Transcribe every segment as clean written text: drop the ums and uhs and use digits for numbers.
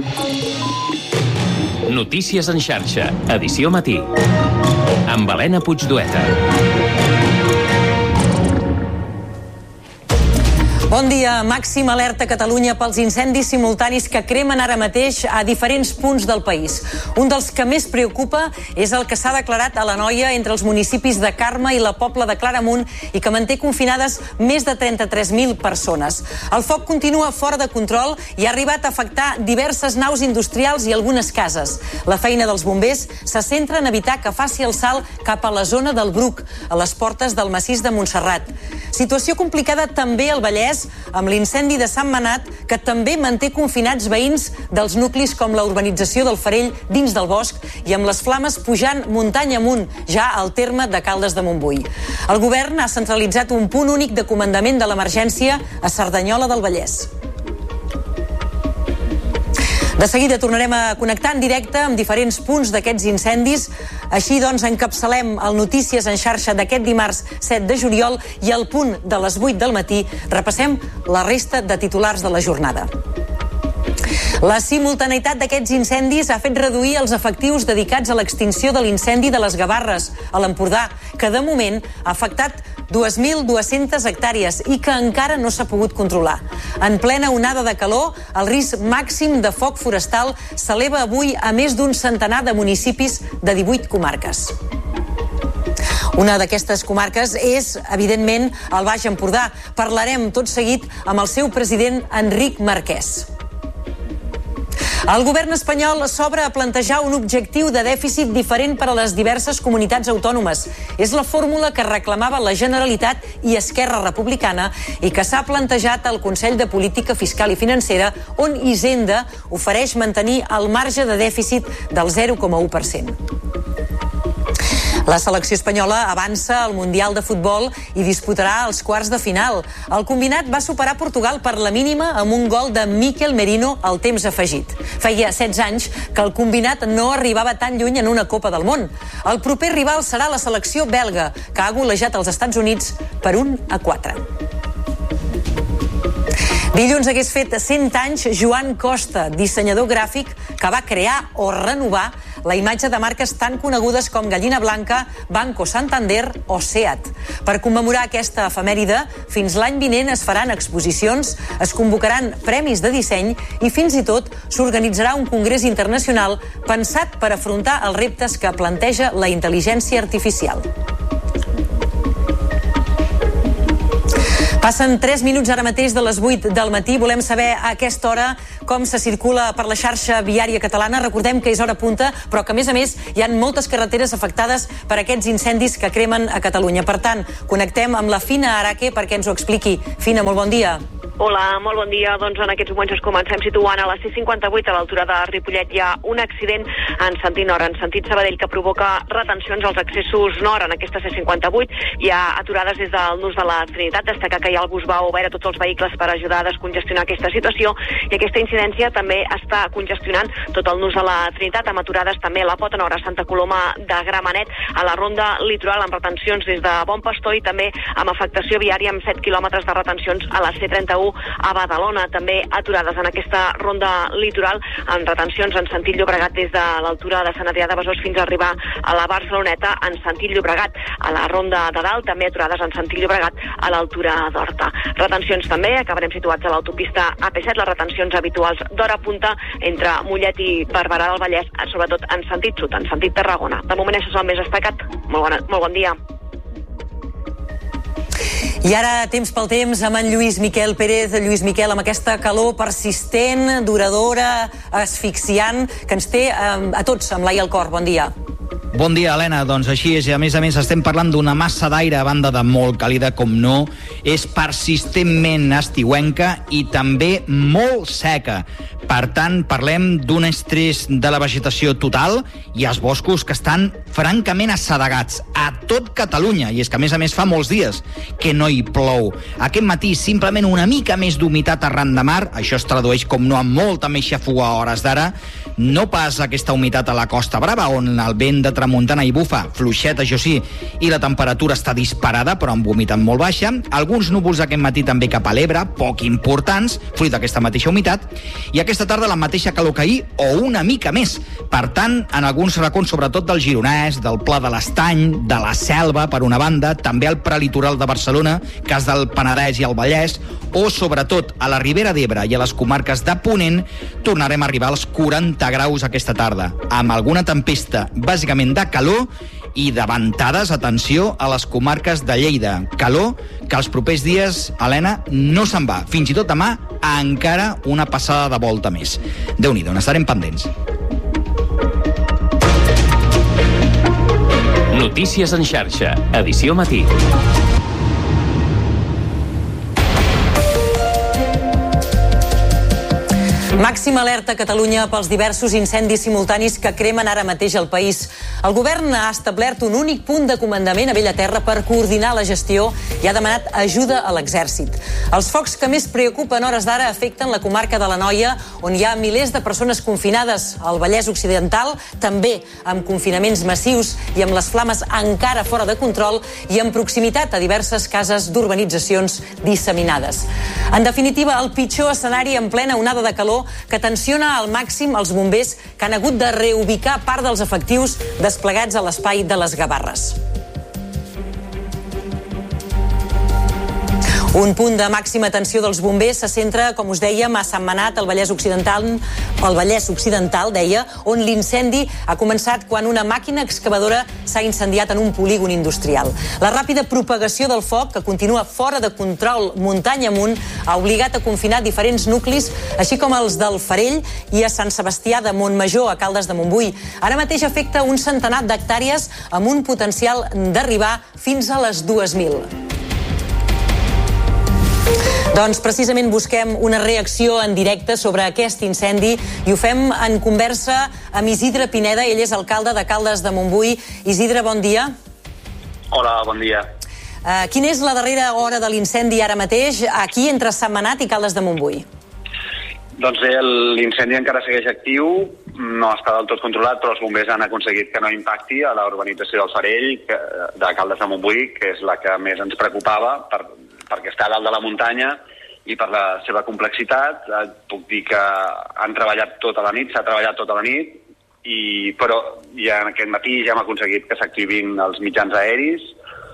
Notícies en xarxa, edició matí. Amb Helena Puigdueta. Bon dia. Màxima alerta a Catalunya pels incendis simultanis que cremen ara mateix a diferents punts del país. Un dels que més preocupa és el que s'ha declarat a l'Anoia entre els municipis de Carme i la Pobla de Claramunt i que manté confinades més de 33.000 persones. El foc continua fora de control i ha arribat a afectar diverses naus industrials i algunes cases. La feina dels bombers se centra en evitar que faci el salt cap a la zona del Bruc, a les portes del massís de Montserrat. Situació complicada també al Vallès, amb l'incendi de Sant Manat, que també manté confinats veïns dels nuclis com la urbanització del Farell dins del bosc i amb les flames pujant muntanya amunt, ja al terme de Caldes de Montbui. El govern ha centralitzat un punt únic de comandament de l'emergència a Cerdanyola del Vallès. De seguida tornarem a connectar en directe amb diferents punts d'aquests incendis. Així doncs encapçalem el Notícies en xarxa d'aquest dimarts 7 de juliol i al punt de les 8 del matí repassem la resta de titulars de la jornada. La simultaneïtat d'aquests incendis ha fet reduir els efectius dedicats a l'extinció de l'incendi de les Gavarres, a l'Empordà, que de moment ha afectat 2.200 hectàrees i que encara no s'ha pogut controlar. En plena onada de calor, el risc màxim de foc forestal s'eleva avui a més d'un centenar de municipis de 18 comarques. Una d'aquestes comarques és, evidentment, el Baix Empordà. Parlarem tot seguit amb el seu president, Enric Marquès. El govern espanyol s'obre a plantejar un objectiu de dèficit diferent per a les diverses comunitats autònomes. És la fórmula que reclamava la Generalitat i Esquerra Republicana i que s'ha plantejat al Consell de Política Fiscal i Financera, on Hisenda ofereix mantenir el marge de dèficit del 0,1%. La selecció espanyola avança al Mundial de Futbol i disputarà els quarts de final. El combinat va superar Portugal per la mínima amb un gol de Mikel Merino al temps afegit. Feia 16 anys que el combinat no arribava tan lluny en una Copa del Món. El proper rival serà la selecció belga, que ha golejat els Estats Units per 1-4. Dilluns hagués fet 100 anys Joan Costa, dissenyador gràfic que va crear o renovar la imatge de marques tan conegudes com Gallina Blanca, Banco Santander o SEAT. Per commemorar aquesta efemèride, fins l'any vinent es faran exposicions, es convocaran premis de disseny i fins i tot s'organitzarà un congrés internacional pensat per afrontar els reptes que planteja la intel·ligència artificial. Passen 3 minuts ara mateix de les 8 del matí. Volem saber a aquesta hora com se circula per la xarxa viària catalana. Recordem que és hora punta, però que a més hi ha moltes carreteres afectades per aquests incendis que cremen a Catalunya. Per tant, connectem amb la Fina Araque perquè ens ho expliqui. Fina, molt bon dia. Hola, molt bon dia. Doncs en aquests moments ens comencem situant a la C58 a l'altura de Ripollet. Hi ha un accident en sentit nord, en sentit Sabadell, que provoca retencions als accessos nord en aquesta C58. Hi ha aturades des del nus de la Trinitat. Destacar que hi ha el bus va obert a tots els vehicles per ajudar a descongestionar aquesta situació i aquesta incidència també està congestionant tot el nus de la Trinitat, amb aturades també a la Pota Nord, a Santa Coloma de Gramenet, a la ronda litoral amb retencions des de Bon Pastor i també amb afectació viària amb 7 quilòmetres de retencions a la C31 a Badalona, també aturades en aquesta ronda litoral amb retencions en sentit Llobregat des de l'altura de Sant Adrià de Besòs fins a arribar a la Barceloneta en sentit Llobregat. A la ronda de dalt també aturades en sentit Llobregat a l'altura d'Horta. Retencions també, acabarem situats a l'autopista AP7, les retencions habituals d'hora punta entre Mollet i Barberà del Vallès, sobretot en sentit sud, en sentit Tarragona. De moment això és el més destacat. Molt bon dia. I ara, temps pel temps, amb en Lluís Miquel Pérez. Lluís Miquel, amb aquesta calor persistent, duradora, asfixiant, que ens té a tots amb l'ai al cor. Bon dia. Bon dia, Helena. Doncs així és, i a més estem parlant d'una massa d'aire, a banda de molt càlida, com no, és persistentment estiuenca i també molt seca. Per tant, parlem d'un estrès de la vegetació total i els boscos que estan francament assedegats a tot Catalunya. I és que, a més, fa molts dies que no hi plou. Aquest matí, simplement una mica més d'humitat arran de mar, això es tradueix, com no, amb molta més xafogor a hores d'ara, no pas aquesta humitat a la Costa Brava, on el vent de tramuntana hi bufa, fluixet, això sí, i la temperatura està disparada, però amb humitat molt baixa. Alguns núvols aquest matí també cap a l'Ebre, poc importants, fruit d'aquesta mateixa humitat, i aquesta tarda la mateixa calor que ahir, o una mica més. Per tant, en alguns racons, sobretot del Gironès, del Pla de l'Estany, de la Selva, per una banda, també al prelitoral de Barcelona, cas del Penedès i el Vallès, o sobretot a la Ribera d'Ebre i a les comarques de Ponent, tornarem a arribar als 40 graus aquesta tarda, amb alguna tempesta, bàsicament de calor, i de ventades, atenció, a les comarques de Lleida. Calor que els propers dies, Helena, no se'n va. Fins i tot demà, encara una passada de volta més. Déu-n'hi-do, n'estarem pendents. Notícies en xarxa, edició matí. Màxima alerta a Catalunya pels diversos incendis simultanis que cremen ara mateix el país. El govern ha establert un únic punt de comandament a Bellaterra per coordinar la gestió i ha demanat ajuda a l'exèrcit. Els focs que més preocupen hores d'ara afecten la comarca de l'Anoia, on hi ha milers de persones confinades. Al Vallès Occidental, també amb confinaments massius i amb les flames encara fora de control i en proximitat a diverses cases d'urbanitzacions disseminades. En definitiva, el pitjor escenari en plena onada de calor que tensiona al màxim els bombers que han hagut de reubicar part dels efectius desplegats a l'espai de les Gavarres. Un punt de màxima tensió dels bombers se centra, com us dèiem, a Sentmenat, al Vallès Occidental, deia, on l'incendi ha començat quan una màquina excavadora s'ha incendiat en un polígon industrial. La ràpida propagació del foc, que continua fora de control muntanya amunt, ha obligat a confinar diferents nuclis, així com els del Farell i a Sant Sebastià de Montmajor, a Caldes de Montbui. Ara mateix afecta un centenar d'hectàrees amb un potencial d'arribar fins a les 2.000. Doncs precisament busquem una reacció en directe sobre aquest incendi i ho fem en conversa amb Isidre Pineda, ell és alcalde de Caldes de Montbui. Isidre, bon dia. Hola, bon dia. Quina és la darrera hora de l'incendi ara mateix aquí entre Sentmenat i Caldes de Montbui? Doncs bé, l'incendi encara segueix actiu, no està del tot controlat, però els bombers han aconseguit que no impacti a la urbanització del Farell, de Caldes de Montbui, que és la que més ens preocupava, perquè està a dalt de la muntanya i per la seva complexitat. Puc dir que han treballat tota la nit, s'ha treballat tota la nit, però ja aquest matí ja hem aconseguit que s'activin els mitjans aeris.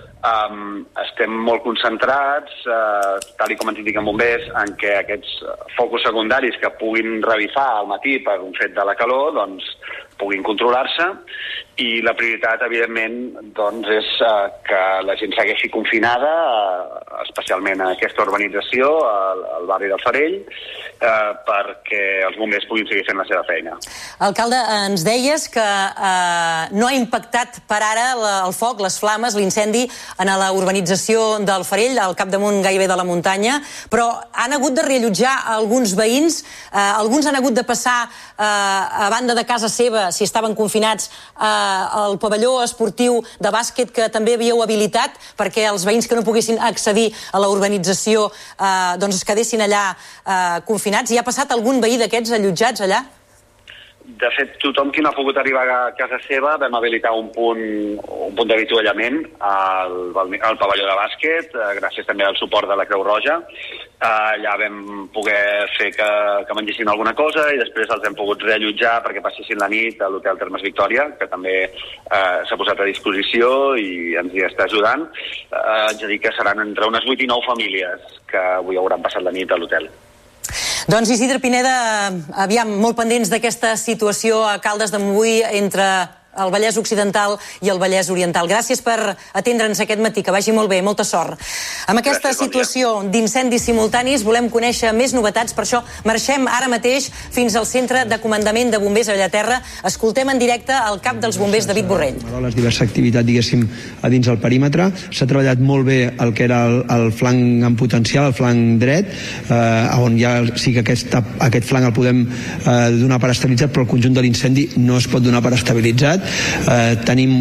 Estem molt concentrats, tal com ens indiquen bombers, en què aquests focus secundaris que puguin revifar al matí per un fet de la calor, doncs puguin controlar-se, i la prioritat, evidentment, doncs, és que la gent segueixi confinada, especialment a aquesta urbanització, al barri del Farell, perquè els bombers puguin seguir fent la seva feina. Alcalde, ens deies que no ha impactat per ara el foc, les flames, l'incendi en la urbanització del Farell, al capdamunt gairebé de la muntanya, però han hagut de reallotjar alguns veïns, alguns han hagut de passar a banda de casa seva, si estaven confinats, al pavelló esportiu de bàsquet que també havíeu habilitat perquè els veïns que no poguessin accedir a la urbanització doncs es quedessin allà confinats. Hi ha passat algun veí d'aquests allotjats allà? De fet, tothom qui no ha pogut arribar a casa seva vam habilitar un punt d'avituallament al pavelló de bàsquet, gràcies també al suport de la Creu Roja. Allà vam poder fer que mengessin alguna cosa i després els hem pogut reallotjar perquè passessin la nit a l'Hotel Termes Victòria, que també s'ha posat a disposició i ens hi està ajudant. Haig de dir que seran entre unes 8 i 9 famílies que avui hauran passat la nit a l'hotel. Doncs Isidre Pineda, aviam, molt pendents d'aquesta situació a Caldes de Montbui entre el Vallès Occidental i el Vallès Oriental. Gràcies per atendre'ns aquest matí, que vagi molt bé, molta sort. Amb aquesta situació d'incendis simultanis volem conèixer més novetats, per això marxem ara mateix fins al centre de comandament de bombers a Bellaterra. Escoltem en directe el cap dels bombers, David Borrell. Les diverses activitats, diguéssim, a dins del perímetre. S'ha treballat molt bé el que era el flanc en potencial, el flanc dret, on ja sí que aquest flanc el podem donar per estabilitzat, però el conjunt de l'incendi no es pot donar per estabilitzat. Tenim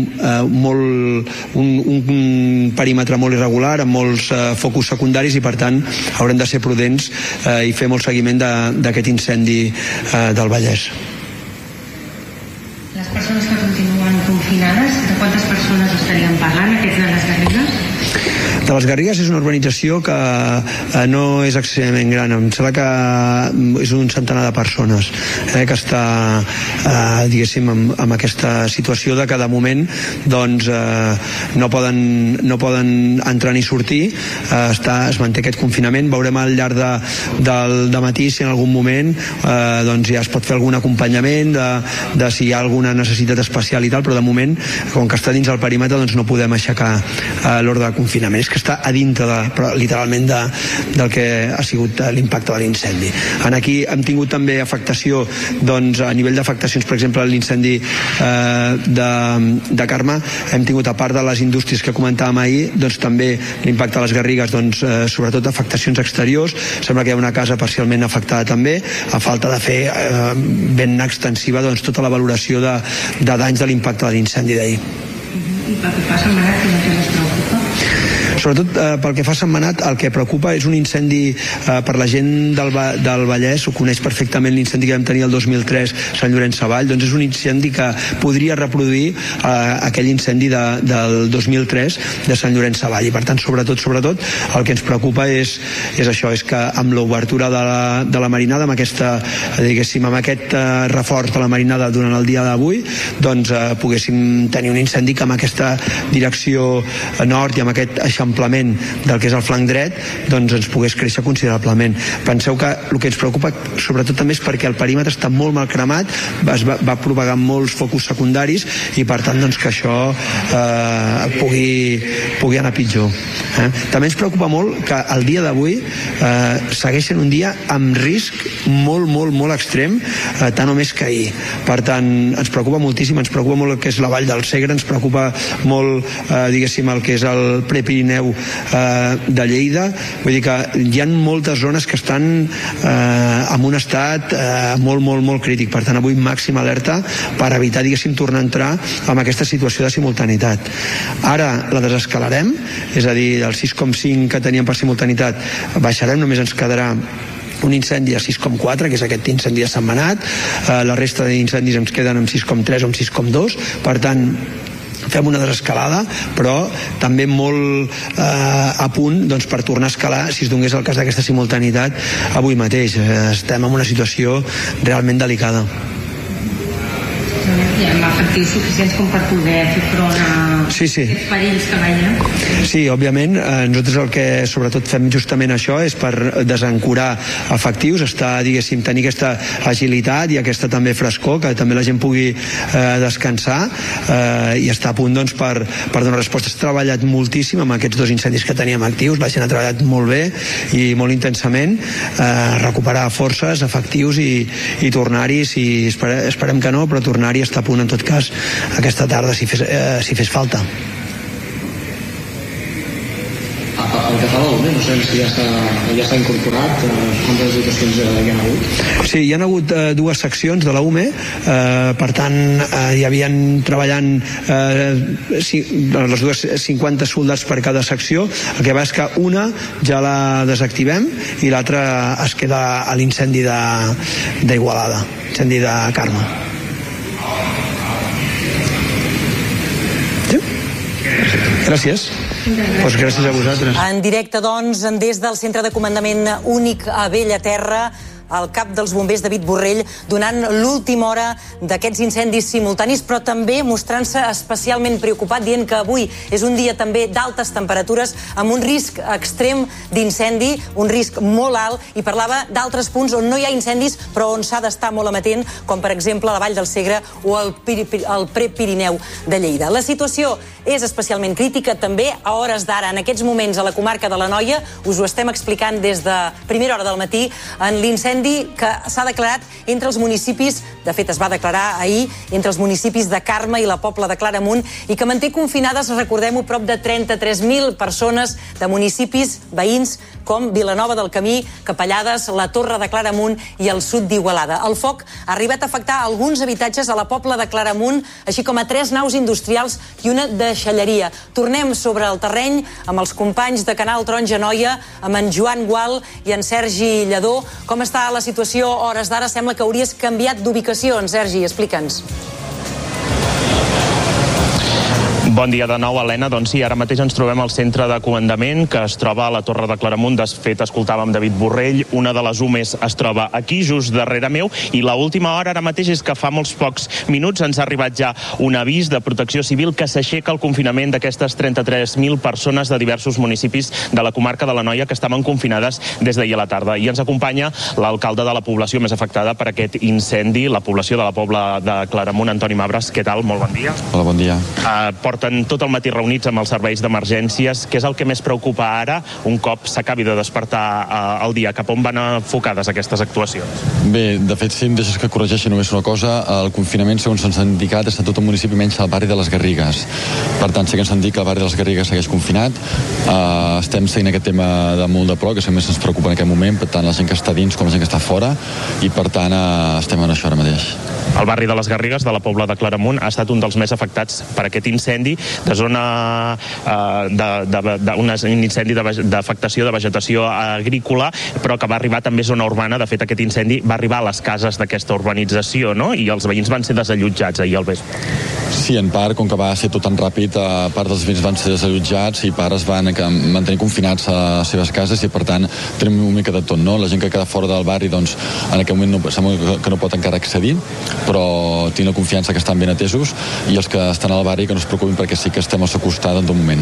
un perímetre molt irregular amb molts focus secundaris i per tant haurem de ser prudents i fer molt seguiment d'aquest incendi del Vallès. Les persones que continuen confinades, de quantes persones estaríem parlant, aquests de les Garrigues? De les Garrigues és una urbanització que no és excessivament gran, em sembla que és un centenar de persones que està, diguéssim, amb aquesta situació de que de moment doncs, no poden entrar ni sortir, es manté aquest confinament. Veurem al llarg del matí si en algun moment doncs ja es pot fer algun acompanyament de si hi ha alguna necessitat especial i tal, però de moment, com que està dins el perímetre, doncs no podem aixecar l'ordre de confinament. És que està a dintre literalment del que ha sigut l'impacte de l'incendi. Aquí hem tingut també afectació, doncs a nivell d'afectacions, per exemple l'incendi de Carme, hem tingut, a part de les indústries que comentàvem ahir, doncs també l'impacte a les Garrigues, doncs sobretot afectacions exteriors. Sembla que hi ha una casa parcialment afectada també, a falta de fer ben extensiva doncs tota la valoració de danys de l'impacte de l'incendi d'ahir. I pel que fa a Sentmenat, què ens preocupa? Sobretot pel que fa a Sentmenat, el que preocupa és un incendi per la gent del Vallès, ho coneix perfectament l'incendi que vam tenir el 2003 a Sant Llorenç Savall, doncs és un incendi que podria reproduir aquell incendi del 2003 de Sant Llorenç Savall, i per tant sobretot el que ens preocupa és això, és que amb l'obertura de la marinada, amb aquest reforç de la marinada durant el dia d'avui, doncs poguéssim tenir un incendi que amb aquesta direcció nord i amb aquest eixamplament del que és el flanc dret, doncs ens pogués créixer considerablement. Penseu que el que ens preocupa sobretot també és perquè el perímetre està molt mal cremat, va propagar molts focus secundaris i per tant doncs que això pugui anar pitjor. També ens preocupa molt que el dia d'avui segueix sent un dia amb risc molt extrem, tant o més que ahir. Per tant, ens preocupa moltíssim, ens preocupa molt el que és la Vall del Segre, ens preocupa molt, diguéssim, el que és el Prepirineu de Lleida. Vull dir que hi ha moltes zones que estan en un estat molt crític. Per tant, avui màxima alerta per evitar, diguéssim, tornar a entrar en aquesta situació de simultaneïtat. Ara la desescalarem, és a dir, el 6,5 que teníem per simultaneïtat baixarem, només ens quedarà un incendi a 6,4, que és aquest incendi de Sentmenat. La resta d'incendis ens queden amb 6,3 o amb 6,2. Per tant, fem una desescalada, però també molt a punt doncs, per tornar a escalar si es donés el cas d'aquesta simultaneïtat avui mateix. Estem en una situació realment delicada. Hi ha efectius suficients com per poder fer front a aquests perills que veiem? Sí, òbviament. Nosaltres el que sobretot fem justament això és per desancorar efectius, diguéssim, tenir aquesta agilitat i aquesta també frescor, que també la gent pugui descansar i estar a punt doncs, per donar resposta. S'ha treballat moltíssim amb aquests dos incendis que teníem actius, la gent ha treballat molt bé i molt intensament, recuperar forces, efectius i tornar-hi, si esperem que no, però tornar-hi a estar a punt en tot cas aquesta tarda si fes falta. El que fa l'UME, no sé si ja està incorporat, quantes dotacions hi ha hagut? Sí, hi ha hagut dues seccions de la UME, per tant hi havien treballant les dues 50 soldats per cada secció. El que va és que una ja la desactivem i l'altra es queda a l'incendi d'Igualada, incendi de Carme. Gràcies. Doncs gràcies a vosaltres. En directe, doncs, des del Centre de Comandament Únic a Bellaterra, el cap dels bombers, David Borrell, donant l'última hora d'aquests incendis simultanis, però també mostrant-se especialment preocupat, dient que avui és un dia també d'altes temperatures, amb un risc extrem d'incendi, un risc molt alt, i parlava d'altres punts on no hi ha incendis, però on s'ha d'estar molt amatent, com per exemple la Vall del Segre o el Prepirineu de Lleida. La situació és especialment crítica també a hores d'ara, en aquests moments a la comarca de l'Anoia. Us ho estem explicant des de primera hora del matí, en l'incendi que s'ha declarat entre els municipis, de fet es va declarar ahir, entre els municipis de Carme i la Pobla de Claramunt, i que manté confinades, recordem-ho, prop de 33.000 persones de municipis veïns com Vilanova del Camí, Capellades, la Torre de Claramunt i el sud d'Igualada. El foc ha arribat a afectar alguns habitatges a la Pobla de Claramunt, així com a 3 naus industrials i una deixalleria. Tornem sobre el terreny amb els companys de Canal Taronja Noia, amb en Joan Gual i en Sergi Lledó. Com està la situació a hores d'ara? Sembla que hauries canviat d'ubicació, en Sergi, explica'ns. Bon dia de nou, Helena. Doncs sí, ara mateix ens trobem al centre de comandament, que es troba a la Torre de Claramunt. De fet, escoltàvem David Borrell. Una de les UMES es troba aquí, just darrere meu, i l'última hora ara mateix és que fa molts pocs minuts ens ha arribat ja un avís de Protecció Civil que s'aixeca el confinament d'aquestes 33.000 persones de diversos municipis de la comarca de l'Anoia que estaven confinades des d'ahir a la tarda. I ens acompanya l'alcalde de la població més afectada per aquest incendi, la població de la Pobla de Claramunt, Antoni Mabres. Què tal? Molt bon dia. Hola, bon dia. Porten tot el matí reunits amb els serveis d'emergències. Què és el que més preocupa ara, un cop s'acabi de despertar el dia? Cap on van enfocades aquestes actuacions? Bé, de fet, si em deixes que corregeixi només una cosa, el confinament, segons ens han indicat, està tot el municipi menys el barri de les Garrigues. Per tant, sí que ens han dit que el barri de les Garrigues segueix confinat. Estem seguint aquest tema de molt de prop, que més ens preocupa en aquest moment, per tant, la gent que està dins com la gent que està fora, i per tant, estem en això ara mateix. El barri de les Garrigues, de la Pobla de Claramunt, ha estat un dels més afectats per aquest incendi de zona un incendi d'afectació de vegetació agrícola, però que va arribar també a zona urbana. De fet, aquest incendi va arribar a les cases d'aquesta urbanització, no? I els veïns van ser desallotjats ahir al vespre. Sí, en part, com que va ser tot tan ràpid, part dels veïns van ser desallotjats i part es van mantenir confinats a les seves cases i, per tant, tenim una mica de tot, no? La gent que queda fora del barri, doncs, en aquest moment sembla que no pot encara accedir, però tinc la confiança que estan ben atesos, i els que estan al barri que no es preocupin perquè sí que estem al seu costat en tot moment.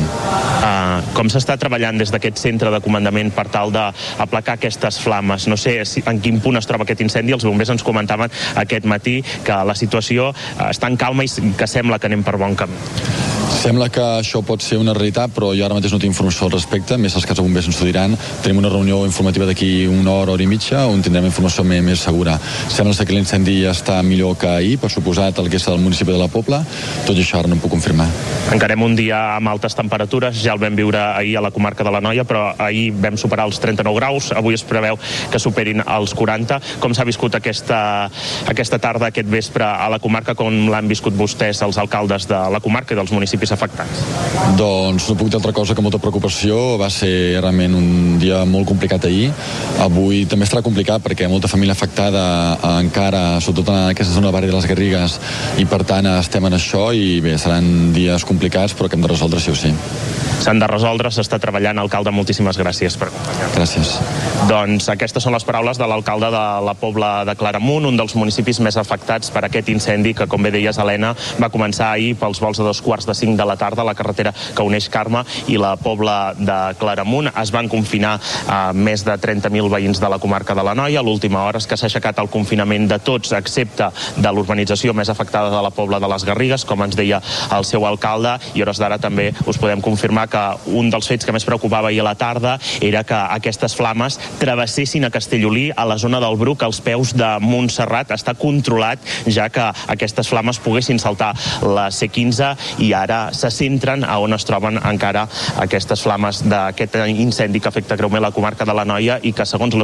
Com s'està treballant des d'aquest centre de comandament per tal d'aplacar aquestes flames? No sé en quin punt es troba aquest incendi. Els bombers ens comentaven aquest matí que la situació està en calma i que sembla que anem per bon camí. Sembla que això pot ser una realitat, però jo ara mateix no tinc informació al respecte, més els caps de bombers ens ho diran. Tenim una reunió informativa d'aquí una hora i mitja, on tindrem informació més segura. Sembla que l'incendi ja està millor que ahir, per suposat el que és el municipi de la Pobla, tot i això ara no ho puc confirmar. Encarem un dia amb altes temperatures, ja el vam viure ahir a la comarca de l'Anoia, però ahir vam superar els 39 graus, avui es preveu que superin els 40. Com s'ha viscut aquesta tarda, aquest vespre a la comarca, com l'han viscut vostès, els alcaldes de la comarca i dels municipis afectats? Doncs no puc dir altra cosa que molta preocupació. Va ser realment un dia molt complicat ahir. Avui també estarà complicat perquè hi ha molta família afectada encara, sobretot en aquesta zona del barri de les Garrigues, i per tant estem en això i bé, seran dies complicats però que hem de resoldre sí o sí. S'han de resoldre, s'està treballant. Alcalde, moltíssimes gràcies per acompanyar-nos. Gràcies. Doncs aquestes són les paraules de l'alcalde de la Pobla de Claramunt, un dels municipis més afectats per aquest incendi que, com bé deies, Helena, va començar ahir pels vols de 2:45 de la tarda a la carretera que uneix Carme i la Pobla de Claramunt. Es van confinar més de 30.000 veïns de la comarca de l'Anoia. A l'última hora és que s'ha aixecat el confinament de tots, excepte de l'urbanització més afectada de la Pobla de les Garrigues, com ens deia el seu alcalde, i a hores d'ara també us podem confirmar que un dels fets que més preocupava ahir a la tarda era que aquestes flames travessessin a Castellolí, a la zona del Bruc, als peus de Montserrat. Està controlat, ja que aquestes flames poguessin saltar la C15 i ara se centren a on es troben encara aquestes flames d'aquest incendi que afecta greument la comarca de l'Anoia i que, segons les